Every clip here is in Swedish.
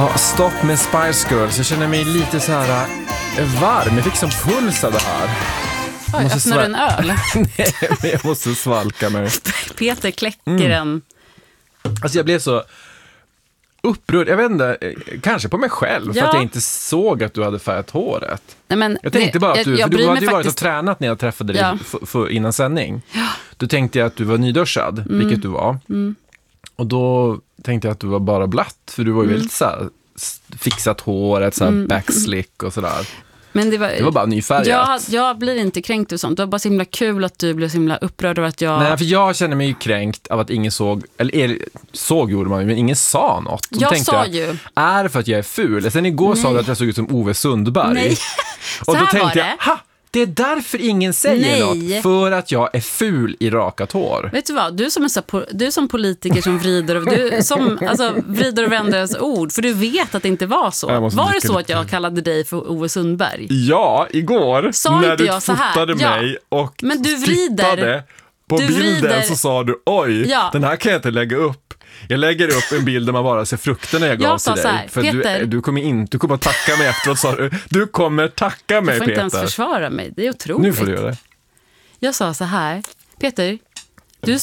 Ja, stopp med Spice Girls. Jag känner mig lite så här varm. Jag fick som puls av det här. Oj, öppnar du en öl? Nej, men jag måste svalka mig. Peter kläcker en. Alltså jag blev så upprörd. Jag vet inte, kanske på mig själv. För att jag inte såg att du hade färgat håret. Nej, men jag tänkte bara att du hade ju faktiskt varit och tränat när jag träffade dig innan sändning. Ja. Då tänkte jag att du var nyduschad, vilket du var. Och då tänkte jag att du var bara blatt. För du var ju väldigt så här, fixat håret, så här backslick och sådär. Men det var bara nyfärgat. Jag blir inte kränkt och sånt. Det var bara så himla kul att du blev så himla upprörd över att jag... Nej, för jag känner mig ju kränkt av att ingen såg... Eller såg gjorde man ju, men ingen sa något. Jag sa ju... Är det för att jag är ful? Sen igår sa du att jag såg ut som Ove Sundberg. Nej. Och då tänkte jag, det är därför ingen säger något. För att jag är ful i rakat hår. Vet du vad? Du som politiker som vrider och vänder ens ord. För du vet att det inte var så. Var det så att jag kallade dig för Ove Sundberg? Ja, igår. Sa när inte du jag så här? fotade mig och men du vrider. På bilden så sa du, den här kan jag inte lägga upp. Jag lägger upp en bild där man bara ser frukterna jag gav till dig. Här, för Peter, du kommer att tacka mig efteråt, sa du. Du kommer tacka mig, Peter. Du får inte ens försvara mig, det är otroligt. Nu får du göra det. Jag sa så här, Peter, du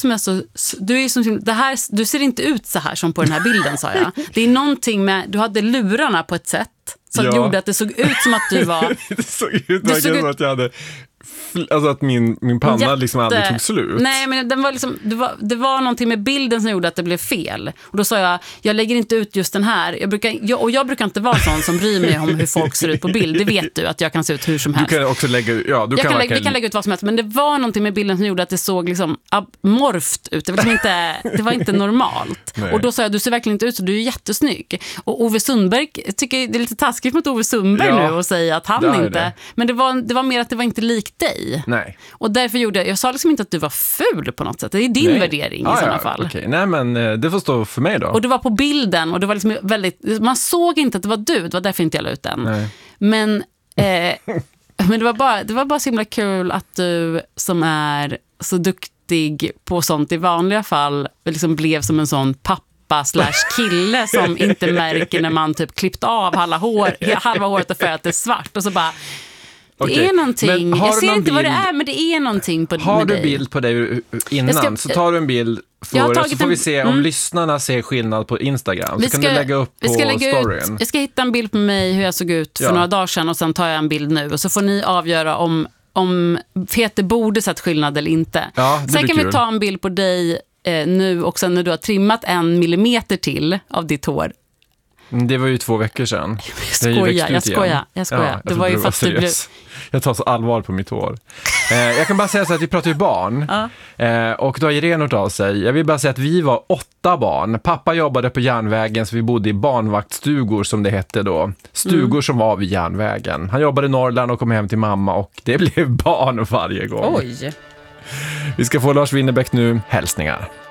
ser inte ut så här som på den här bilden, sa jag. Det är någonting med, du hade lurarna på ett sätt som gjorde att det såg ut som att du var... Det såg ut som att jag hade... Alltså att min panna liksom aldrig tog slut. Nej, men den var liksom, det var någonting med bilden som gjorde att det blev fel. Och då sa jag lägger inte ut just den här. Jag brukar inte vara sån som bryr mig om hur folk ser ut på bild. Det vet du, att jag kan se ut hur som helst. Du kan också lägga ut, vi kan lägga ut vad som helst. Men det var någonting med bilden som gjorde att det såg liksom morft ut. Det var inte normalt. Nej. Och då sa jag, du ser verkligen inte ut så, du är jättesnygg. Och Ove Sundberg, tycker det är lite taskigt mot Ove Sundberg nu och säga att han inte... Men det var mer att det var inte likt dig. Nej. Och därför jag sa liksom inte att du var ful på något sätt. Det är din värdering i sådana fall. Okay. Nej, men det får stå för mig då. Och det var på bilden och det var liksom väldigt, man såg inte att det var du. Det var därför inte jag la ut den. Nej. Men det var bara så himla kul att du som är så duktig på sånt i vanliga fall liksom blev som en sån pappa/kille som inte märker när man typ klippt av halva håret och färgat det svart och så bara det är någonting, jag ser inte vad det är, men det är någonting på dig. Har du bild på dig innan så tar du en bild för så får vi se om lyssnarna ser skillnad på Instagram. Så kan du lägga upp på storyn. Jag ska hitta en bild på mig hur jag såg ut för några dagar sedan och sen tar jag en bild nu och så får ni avgöra om Peter borde sett skillnad eller inte. Ja, sen kan vi ta en bild på dig nu och sen när du har trimmat 1 millimeter till av ditt hår. Det var ju 2 veckor sedan. Jag skojar. Det var ju fast du blev... Jag tar så allvar på mitt hår. Jag kan bara säga så att vi pratar ju barn. Och då har Irene hört av sig. Jag vill bara säga att vi var 8 barn. Pappa jobbade på järnvägen så vi bodde i barnvaktstugor som det hette då. Stugor som var vid järnvägen. Han jobbade i Norrland och kom hem till mamma och det blev barn varje gång. Oj. Vi ska få Lars Winnerbäck nu. Hälsningar.